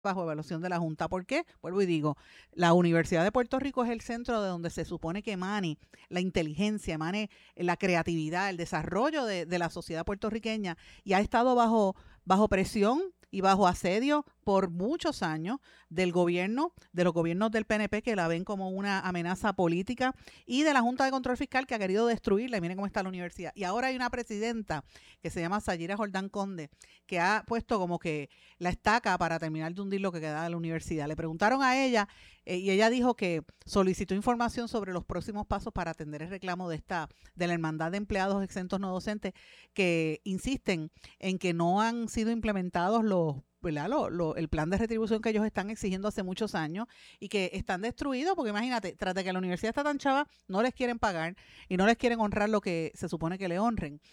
bajo evaluación de la Junta. ¿Por qué? Vuelvo y digo, la Universidad de Puerto Rico es el centro de donde se supone que emane la inteligencia, emane la creatividad, el desarrollo de la sociedad puertorriqueña, y ha estado bajo presión y bajo asedio por muchos años del gobierno, de los gobiernos del PNP, que la ven como una amenaza política, y de la Junta de Control Fiscal, que ha querido destruirla. Y miren cómo está la universidad. Y ahora hay una presidenta que se llama Sayira Jordán Conde, que ha puesto como que la estaca para terminar de hundir lo que queda de la universidad. Le preguntaron a ella y ella dijo que solicitó información sobre los próximos pasos para atender el reclamo de la Hermandad de Empleados Exentos No Docentes, que insisten en que no han sido implementados el plan de retribución que ellos están exigiendo hace muchos años, y que están destruidos porque imagínate, tras de que la universidad está tan chava, no les quieren pagar y no les quieren honrar lo que se supone que le honren.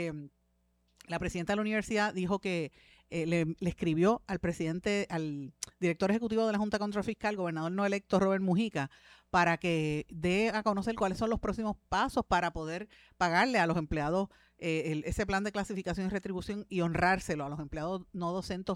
La presidenta de la universidad dijo que le escribió al director ejecutivo de la Junta de Control Fiscal, gobernador no electo Robert Mujica, para que dé a conocer cuáles son los próximos pasos para poder pagarle a los empleados ese plan de clasificación y retribución, y honrárselo a los empleados no docentes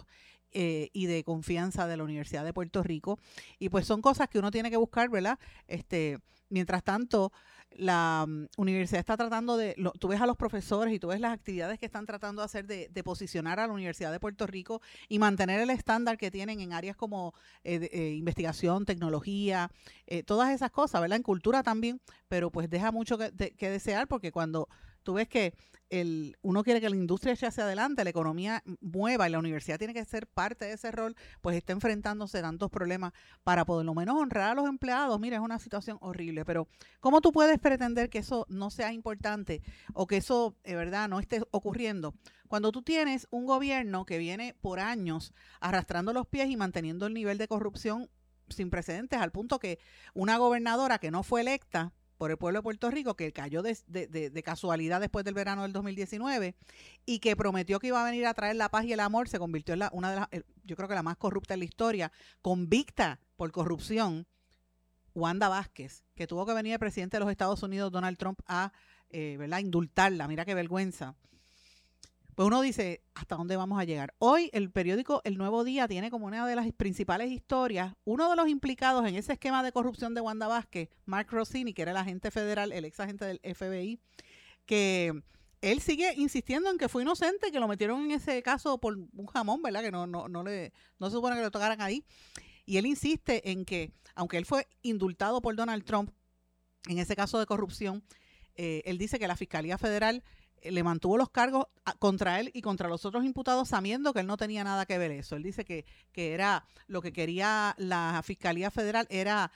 y de confianza de la Universidad de Puerto Rico. Y pues son cosas que uno tiene que buscar, ¿verdad? Mientras tanto, la universidad está tratando tú ves a los profesores y tú ves las actividades que están tratando de hacer de posicionar a la Universidad de Puerto Rico y mantener el estándar que tienen en áreas como investigación, tecnología, todas esas cosas, ¿verdad? En cultura también, pero pues deja mucho que desear, porque cuando tú ves que uno quiere que la industria eche hacia adelante, la economía mueva, y la universidad tiene que ser parte de ese rol, pues está enfrentándose a tantos problemas para por lo menos honrar a los empleados. Mira, es una situación horrible, pero ¿cómo tú puedes pretender que eso no sea importante, o que eso, verdad, no esté ocurriendo, cuando tú tienes un gobierno que viene por años arrastrando los pies y manteniendo el nivel de corrupción sin precedentes, al punto que una gobernadora que no fue electa por el pueblo de Puerto Rico, que cayó de casualidad después del verano del 2019, y que prometió que iba a venir a traer la paz y el amor, se convirtió en una de las, yo creo que la más corrupta en la historia, convicta por corrupción, Wanda Vázquez, que tuvo que venir el presidente de los Estados Unidos, Donald Trump, a ¿verdad? Indultarla. Mira qué vergüenza. Pues uno dice, ¿hasta dónde vamos a llegar? Hoy el periódico El Nuevo Día tiene como una de las principales historias uno de los implicados en ese esquema de corrupción de Wanda Vázquez, Mark Rossini, que era el agente federal, el ex agente del FBI, que él sigue insistiendo en que fue inocente, que lo metieron en ese caso por un jamón, ¿verdad? Que no se supone que lo tocaran ahí. Y él insiste en que, aunque él fue indultado por Donald Trump en ese caso de corrupción, él dice que la Fiscalía Federal le mantuvo los cargos contra él y contra los otros imputados, sabiendo que él no tenía nada que ver eso. Él dice que era lo que quería la Fiscalía Federal era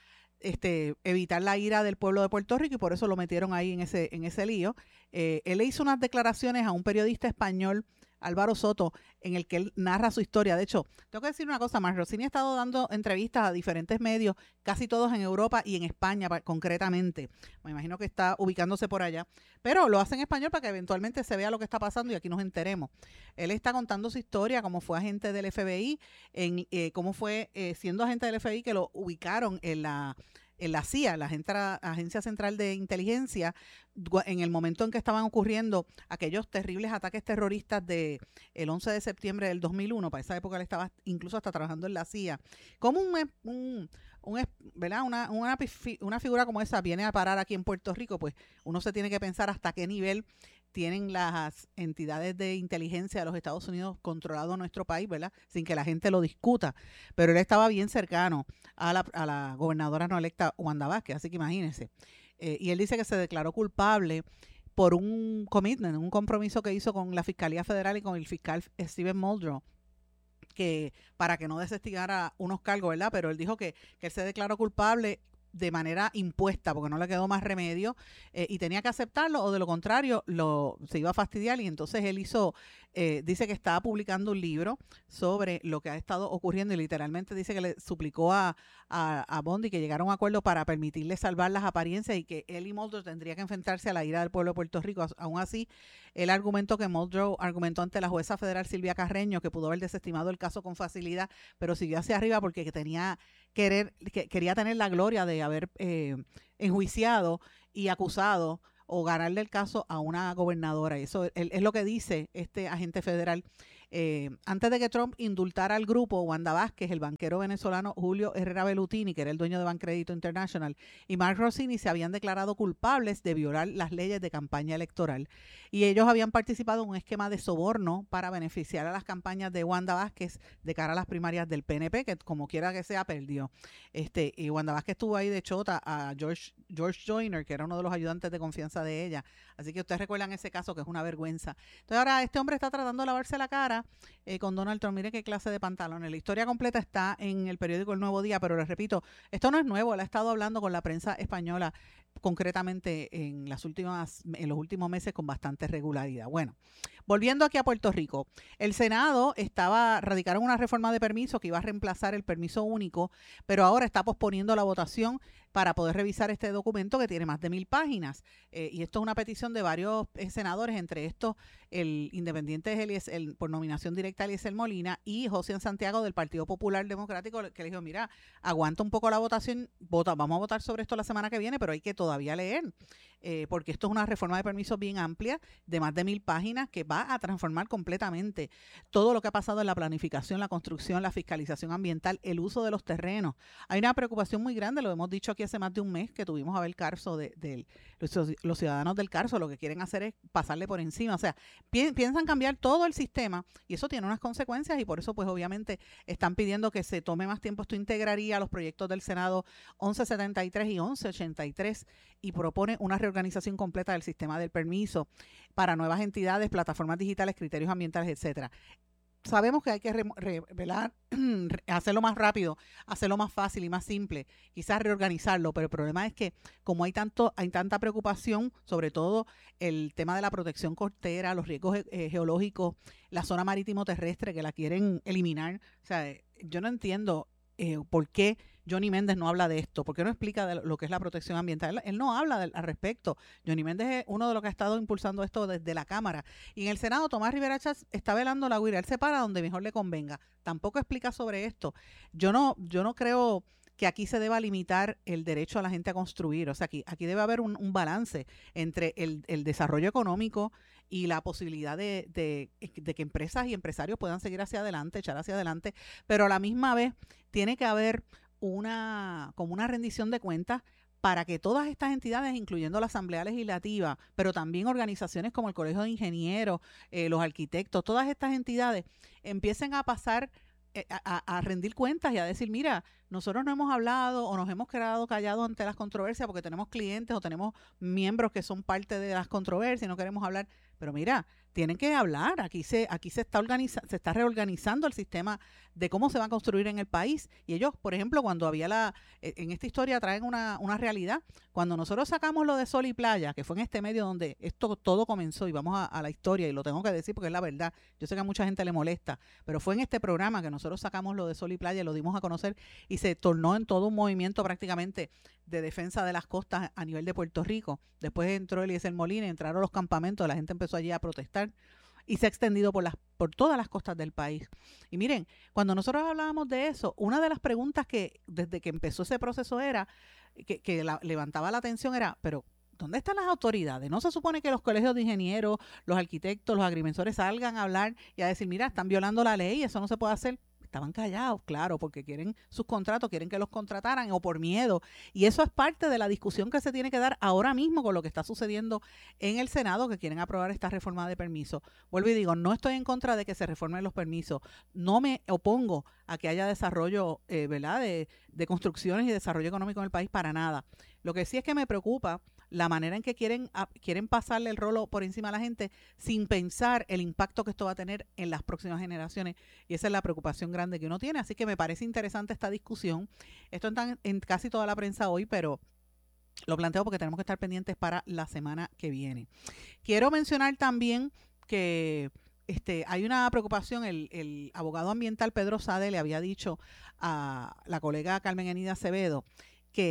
evitar la ira del pueblo de Puerto Rico, y por eso lo metieron ahí en ese lío. Él le hizo unas declaraciones a un periodista español, Álvaro Soto, en el que él narra su historia. De hecho, tengo que decir una cosa más, Rossini ha estado dando entrevistas a diferentes medios, casi todos en Europa y en España concretamente. Me imagino que está ubicándose por allá, pero lo hace en español para que eventualmente se vea lo que está pasando y aquí nos enteremos. Él está contando su historia, cómo fue agente del FBI, cómo fue siendo agente del FBI que lo ubicaron en la CIA, la Agencia Central de Inteligencia, en el momento en que estaban ocurriendo aquellos terribles ataques terroristas del 11 de septiembre del 2001. Para esa época él estaba incluso hasta trabajando en la CIA. ¿Cómo ¿verdad? Una figura como esa viene a parar aquí en Puerto Rico? Pues uno se tiene que pensar hasta qué nivel tienen las entidades de inteligencia de los Estados Unidos controlado nuestro país, ¿verdad? Sin que la gente lo discuta. Pero él estaba bien cercano a la gobernadora no electa Wanda Vázquez, así que imagínense. Y él dice que se declaró culpable por un commitment, un compromiso que hizo con la Fiscalía Federal y con el fiscal Steven Muldrow, que para que no desestimara unos cargos, ¿verdad? Pero él dijo que él se declaró culpable de manera impuesta, porque no le quedó más remedio, y tenía que aceptarlo, o de lo contrario se iba a fastidiar. Y entonces él dice que estaba publicando un libro sobre lo que ha estado ocurriendo, y literalmente dice que le suplicó a Bondi que llegara a un acuerdo para permitirle salvar las apariencias, y que él y Muldrow tendría que enfrentarse a la ira del pueblo de Puerto Rico. Aún así, el argumento que Muldrow argumentó ante la jueza federal Silvia Carreño, que pudo haber desestimado el caso con facilidad, pero siguió hacia arriba porque quería tener la gloria de haber enjuiciado y acusado o ganarle el caso a una gobernadora. Eso es lo que dice este agente federal. Antes de que Trump indultara al grupo, Wanda Vázquez, el banquero venezolano Julio Herrera Bellutini, que era el dueño de Bancrédito International, y Mark Rossini se habían declarado culpables de violar las leyes de campaña electoral. Y ellos habían participado en un esquema de soborno para beneficiar a las campañas de Wanda Vázquez de cara a las primarias del PNP, que como quiera que sea, perdió. Y Wanda Vázquez estuvo ahí de chota a George Joyner, que era uno de los ayudantes de confianza de ella. Así que ustedes recuerdan ese caso, que es una vergüenza. Entonces ahora este hombre está tratando de lavarse la cara con Donald Trump. Mire qué clase de pantalones. La historia completa está en el periódico El Nuevo Día, pero les repito, esto no es nuevo. Él ha estado hablando con la prensa española concretamente en los últimos meses con bastante regularidad. Bueno, volviendo aquí a Puerto Rico, el Senado radicaron una reforma de permiso que iba a reemplazar el permiso único, pero ahora está posponiendo la votación para poder revisar este documento que tiene más de 1000 páginas. Y esto es una petición de varios senadores, entre estos el independiente por nominación directa Eliezer Molina y José Santiago del Partido Popular Democrático, que le dijo, mira, aguanta un poco la votación, vamos a votar sobre esto la semana que viene, pero hay que todavía leer, porque esto es una reforma de permisos bien amplia, de más de 1000 páginas, que va a transformar completamente todo lo que ha pasado en la planificación, la construcción, la fiscalización ambiental, el uso de los terrenos. Hay una preocupación muy grande, lo hemos dicho aquí hace más de un mes, que tuvimos a ver Carso, los ciudadanos del Carso, lo que quieren hacer es pasarle por encima, o sea, piensan cambiar todo el sistema, y eso tiene unas consecuencias, y por eso pues obviamente están pidiendo que se tome más tiempo. Esto integraría los proyectos del Senado 1173 y 1183 y propone una reorganización completa del sistema del permiso para nuevas entidades, plataformas digitales, criterios ambientales, etcétera. Sabemos que hay que revelar, hacerlo más rápido, hacerlo más fácil y más simple, quizás reorganizarlo, pero el problema es que como hay tanta preocupación, sobre todo el tema de la protección costera, los riesgos geológicos, la zona marítimo terrestre que la quieren eliminar, o sea, yo no entiendo por qué Johnny Méndez no habla de esto, por qué no explica de lo que es la protección ambiental. Él no habla al respecto. Johnny Méndez es uno de los que ha estado impulsando esto desde la Cámara. Y en el Senado, Tomás Rivera Chats está velando la guira. Él se para donde mejor le convenga. Tampoco explica sobre esto. Yo no creo que aquí se deba limitar el derecho a la gente a construir. O sea, aquí debe haber un balance entre el desarrollo económico y la posibilidad de que empresas y empresarios puedan seguir hacia adelante, echar hacia adelante, pero a la misma vez tiene que haber como una rendición de cuentas para que todas estas entidades, incluyendo la Asamblea Legislativa, pero también organizaciones como el Colegio de Ingenieros, los arquitectos, todas estas entidades empiecen a pasar a rendir cuentas y a decir, mira, nosotros no hemos hablado o nos hemos quedado callados ante las controversias porque tenemos clientes o tenemos miembros que son parte de las controversias y no queremos hablar. Pero mira, tienen que hablar. Aquí se está reorganizando el sistema de cómo se va a construir en el país. Y ellos, por ejemplo, cuando había en esta historia traen una realidad. Cuando nosotros sacamos lo de Sol y Playa, que fue en este medio donde esto todo comenzó, y vamos a la historia, y lo tengo que decir porque es la verdad. Yo sé que a mucha gente le molesta, pero fue en este programa que nosotros sacamos lo de Sol y Playa y lo dimos a conocer, y se tornó en todo un movimiento prácticamente de defensa de las costas a nivel de Puerto Rico. Después entró Eliezer Molina, entraron los campamentos, la gente empezó allí a protestar y se ha extendido por todas las costas del país. Y miren, cuando nosotros hablábamos de eso, una de las preguntas que desde que empezó ese proceso era, que levantaba la atención era, pero ¿dónde están las autoridades? ¿No se supone que los colegios de ingenieros, los arquitectos, los agrimensores salgan a hablar y a decir, mira, están violando la ley, eso no se puede hacer? Estaban callados, claro, porque quieren sus contratos, quieren que los contrataran o por miedo. Y eso es parte de la discusión que se tiene que dar ahora mismo con lo que está sucediendo en el Senado, que quieren aprobar esta reforma de permisos. Vuelvo y digo, no estoy en contra de que se reformen los permisos. No me opongo a que haya desarrollo, ¿verdad?, de construcciones y desarrollo económico en el país, para nada. Lo que sí es que me preocupa la manera en que quieren pasarle el rolo por encima a la gente sin pensar el impacto que esto va a tener en las próximas generaciones, y esa es la preocupación grande que uno tiene. Así que me parece interesante esta discusión. Esto está en casi toda la prensa hoy, pero lo planteo porque tenemos que estar pendientes para la semana que viene. Quiero mencionar también que hay una preocupación. El abogado ambiental Pedro Sade le había dicho a la colega Carmen Enida Acevedo que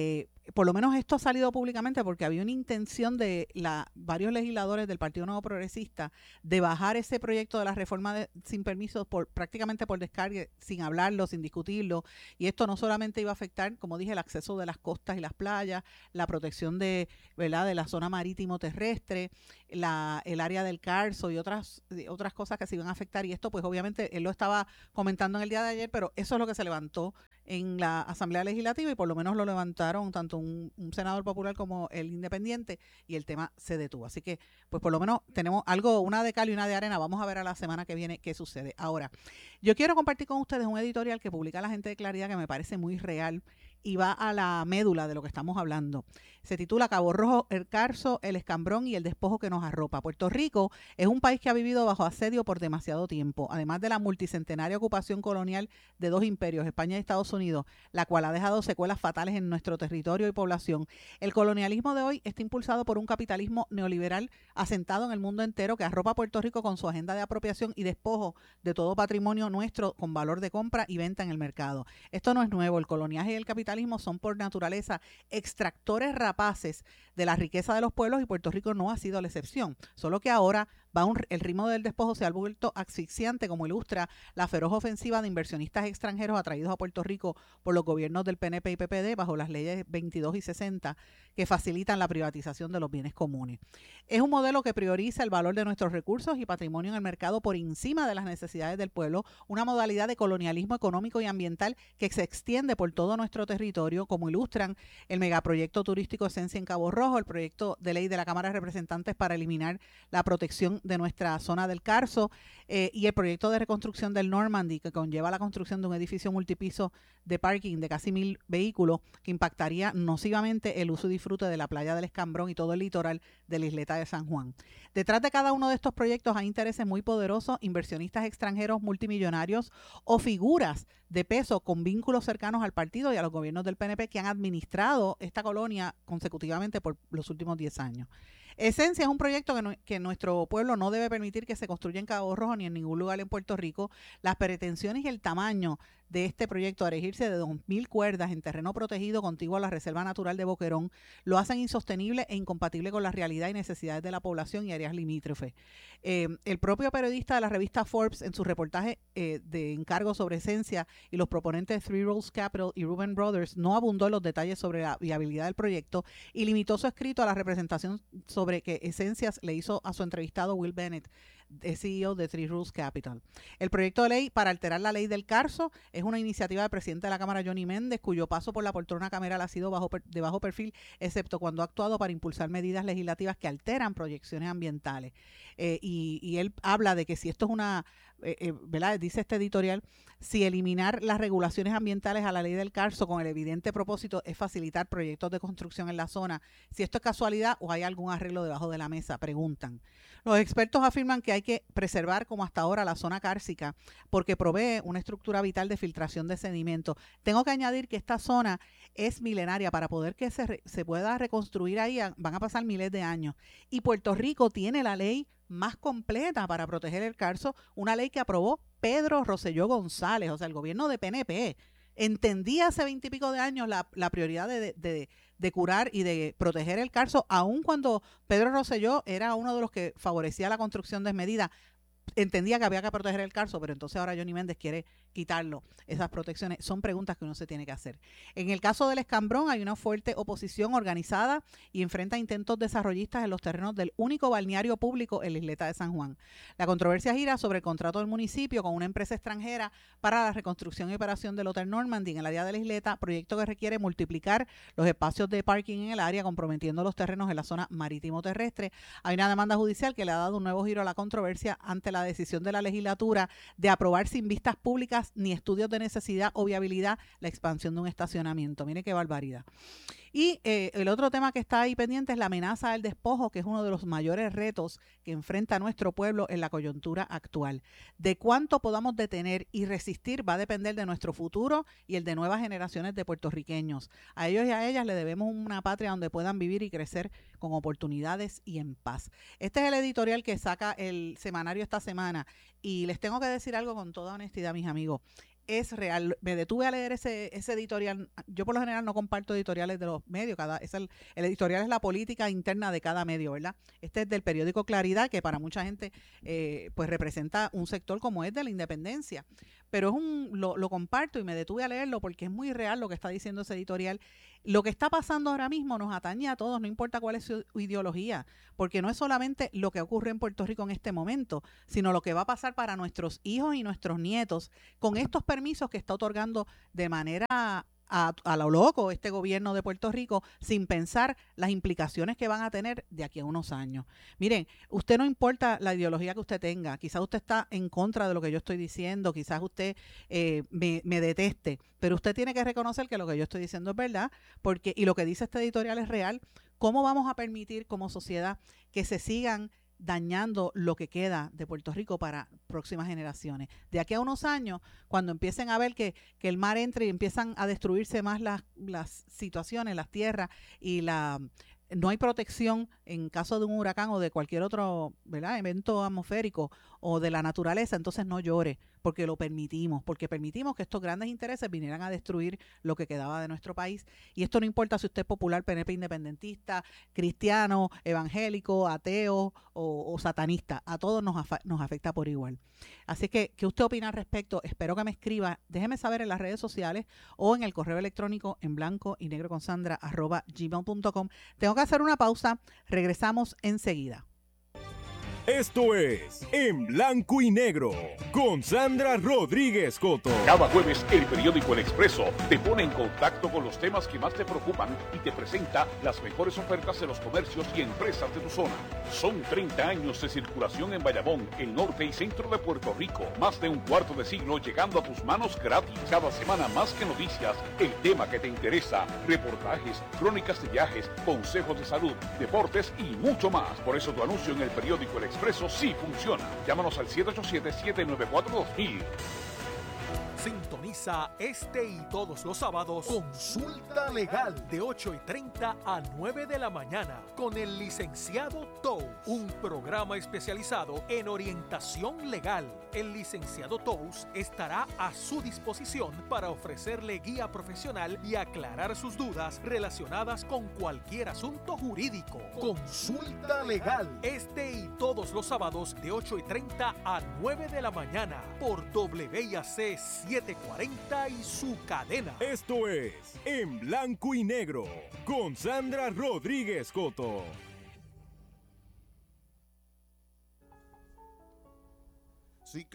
por lo menos esto ha salido públicamente porque había una intención de varios legisladores del Partido Nuevo Progresista de bajar ese proyecto de la reforma sin permiso prácticamente por descargue, sin hablarlo, sin discutirlo. Y esto no solamente iba a afectar, como dije, el acceso de las costas y las playas, la protección ¿verdad?, de la zona marítimo terrestre, el área del Carso y otras cosas que se iban a afectar. Y esto, pues obviamente, él lo estaba comentando en el día de ayer, pero eso es lo que se levantó en la Asamblea Legislativa y por lo menos lo levantaron tanto un senador popular como el independiente y el tema se detuvo. Así que, pues por lo menos tenemos algo, una de cal y una de arena. Vamos a ver a la semana que viene qué sucede. Ahora, yo quiero compartir con ustedes un editorial que publica la gente de Claridad que me parece muy real y va a la médula de lo que estamos hablando. Se titula Cabo Rojo, el Carso, el escambrón y el despojo que nos arropa. Puerto Rico es un país que ha vivido bajo asedio por demasiado tiempo, además de la multicentenaria ocupación colonial de dos imperios, España y Estados Unidos, la cual ha dejado secuelas fatales en nuestro territorio y población. El colonialismo de hoy está impulsado por un capitalismo neoliberal asentado en el mundo entero que arropa a Puerto Rico con su agenda de apropiación y despojo de todo patrimonio nuestro con valor de compra y venta en el mercado. Esto no es nuevo, el coloniaje y el capitalismo son por naturaleza extractores rapaces de la riqueza de los pueblos y Puerto Rico no ha sido la excepción, solo que ahora el ritmo del despojo se ha vuelto asfixiante, como ilustra la feroz ofensiva de inversionistas extranjeros atraídos a Puerto Rico por los gobiernos del PNP y PPD bajo las leyes 22 y 60 que facilitan la privatización de los bienes comunes. Es un modelo que prioriza el valor de nuestros recursos y patrimonio en el mercado por encima de las necesidades del pueblo, una modalidad de colonialismo económico y ambiental que se extiende por todo nuestro territorio, como ilustran el megaproyecto turístico Esencia en Cabo Rojo, el proyecto de ley de la Cámara de Representantes para eliminar la protección de nuestra zona del Carso y el proyecto de reconstrucción del Normandy, que conlleva la construcción de un edificio multipiso de parking de casi 1,000 vehículos que impactaría nocivamente el uso y disfrute de la playa del Escambrón y todo el litoral de la isleta de San Juan. Detrás de cada uno de estos proyectos hay intereses muy poderosos, inversionistas extranjeros multimillonarios o figuras de peso con vínculos cercanos al partido y a los gobiernos del PNP que han administrado esta colonia consecutivamente por los últimos 10 años. Esencia es un proyecto que nuestro pueblo no debe permitir que se construya en Cabo Rojo ni en ningún lugar en Puerto Rico. Las pretensiones y el tamaño de este proyecto de erigirse de 2,000 cuerdas en terreno protegido contiguo a la Reserva Natural de Boquerón lo hacen insostenible e incompatible con la realidad y necesidades de la población y áreas limítrofes. El propio periodista de la revista Forbes, en su reportaje de encargo sobre Esencia y los proponentes Three Rose Capital y Reuben Brothers, no abundó en los detalles sobre la viabilidad del proyecto y limitó su escrito a la representación sobre que Esencias le hizo a su entrevistado Will Bennett, CEO de Three Rose Capital. El proyecto de ley para alterar la ley del Carso es una iniciativa del presidente de la Cámara, Johnny Méndez, cuyo paso por la poltrona cameral ha sido de bajo perfil, excepto cuando ha actuado para impulsar medidas legislativas que alteran proyecciones ambientales. Y él habla de que si esto es una, ¿verdad? Dice este editorial, si eliminar las regulaciones ambientales a la ley del Carso con el evidente propósito es facilitar proyectos de construcción en la zona, si esto es casualidad o hay algún arreglo debajo de la mesa, preguntan. Los expertos afirman que hay que preservar como hasta ahora la zona cársica porque provee una estructura vital de filtración de sedimentos. Tengo que añadir que esta zona es milenaria. Para poder que se pueda reconstruir ahí van a pasar miles de años. Y Puerto Rico tiene la ley más completa para proteger el Carso, una ley que aprobó Pedro Rosselló González, o sea, el gobierno de PNP. Entendía hace 20 y pico de años la prioridad de curar y de proteger el Carso, aun cuando Pedro Rosselló era uno de los que favorecía la construcción desmedida. Entendía que había que proteger el Carso, pero entonces ahora Johnny Méndez quiere quitarlo, esas protecciones. Son preguntas que uno se tiene que hacer. En el caso del Escambrón hay una fuerte oposición organizada y enfrenta intentos desarrollistas en los terrenos del único balneario público en la isleta de San Juan. La controversia gira sobre el contrato del municipio con una empresa extranjera para la reconstrucción y operación del Hotel Normandy en el área de la isleta, proyecto que requiere multiplicar los espacios de parking en el área, comprometiendo los terrenos en la zona marítimo terrestre. Hay una demanda judicial que le ha dado un nuevo giro a la controversia ante la decisión de la legislatura de aprobar sin vistas públicas ni estudios de necesidad o viabilidad la expansión de un estacionamiento. Mire qué barbaridad. Y el otro tema que está ahí pendiente es la amenaza del despojo, que es uno de los mayores retos que enfrenta nuestro pueblo en la coyuntura actual. De cuánto podamos detener y resistir va a depender de nuestro futuro y el de nuevas generaciones de puertorriqueños. A ellos y a ellas le debemos una patria donde puedan vivir y crecer con oportunidades y en paz. Este es el editorial que saca el semanario esta semana y les tengo que decir algo con toda honestidad, mis amigos. es real. Me detuve a leer ese editorial. Yo por lo general no comparto editoriales de los medios. El editorial es la política interna de cada medio, ¿verdad? Este es del periódico Claridad, que para mucha gente pues representa un sector como es de la independencia. Pero lo comparto y me detuve a leerlo porque es muy real lo que está diciendo ese editorial. Lo que está pasando ahora mismo nos atañe a todos, no importa cuál es su ideología, porque no es solamente lo que ocurre en Puerto Rico en este momento, sino lo que va a pasar para nuestros hijos y nuestros nietos con estos permisos que está otorgando de manera a lo loco este gobierno de Puerto Rico, sin pensar las implicaciones que van a tener de aquí a unos años. Miren, usted no importa la ideología que usted tenga, quizás usted está en contra de lo que yo estoy diciendo, quizás usted me deteste, pero usted tiene que reconocer que lo que yo estoy diciendo es verdad, y lo que dice este editorial es real. ¿Cómo vamos a permitir como sociedad que se sigan dañando lo que queda de Puerto Rico para próximas generaciones? De aquí a unos años, cuando empiecen a ver que el mar entre y empiezan a destruirse más las situaciones, las tierras y no hay protección en caso de un huracán o de cualquier otro, ¿verdad?, evento atmosférico o de la naturaleza, entonces no llore, porque porque permitimos que estos grandes intereses vinieran a destruir lo que quedaba de nuestro país. Y esto no importa si usted es popular, PNP, independentista, cristiano, evangélico, ateo o satanista, a todos nos afecta por igual. Así que, ¿qué usted opina al respecto? Espero que me escriba, déjeme saber en las redes sociales o en el correo electrónico en blancoynegro@gmail.com. Tengo que hacer una pausa, regresamos enseguida. Esto es En Blanco y Negro con Sandra Rodríguez Coto. Cada jueves el periódico El Expreso te pone en contacto con los temas que más te preocupan y te presenta las mejores ofertas de los comercios y empresas de tu zona. Son 30 años de circulación en Bayamón, el norte y centro de Puerto Rico. Más de un cuarto de siglo llegando a tus manos gratis. Cada semana más que noticias, el tema que te interesa, reportajes, crónicas de viajes, consejos de salud, deportes y mucho más. Por eso tu anuncio en el periódico El Expreso sí funciona. Llámanos al 787-794-2000. Sintoniza este y todos los sábados Consulta Legal de 8:30 a 9 de la mañana con el licenciado Tous, un programa especializado en orientación legal. El licenciado Tous estará a su disposición para ofrecerle guía profesional y aclarar sus dudas relacionadas con cualquier asunto jurídico. Consulta Legal este y todos los sábados de 8:30 a 9 de la mañana por WIAC 740 y su cadena. Esto es En Blanco y Negro con Sandra Rodríguez Coto.